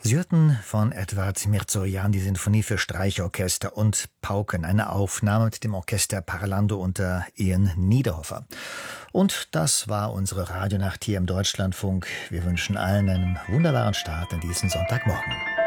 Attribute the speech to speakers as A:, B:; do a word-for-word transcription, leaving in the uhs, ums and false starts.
A: Sie hörten von Edward Mirzoyan die Sinfonie für Streichorchester und Pauken, eine Aufnahme mit dem Orchester Parlando unter Ian Niederhofer. Und das war unsere Radionacht hier im Deutschlandfunk. Wir wünschen allen einen wunderbaren Start in diesen Sonntagmorgen.